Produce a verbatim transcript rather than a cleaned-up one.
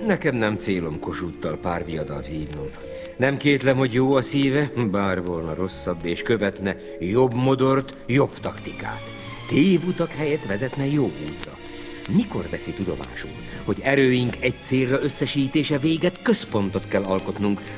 Nekem nem célom Kossuthtal párviadalt vívnom. Nem kétlem, hogy jó a szíve, bár volna rosszabb, és követne jobb modort, jobb taktikát. Tévutak helyett vezetne jó útra. Mikor veszi tudomásul, hogy erőink egy célra összesítése véget központot kell alkotnunk,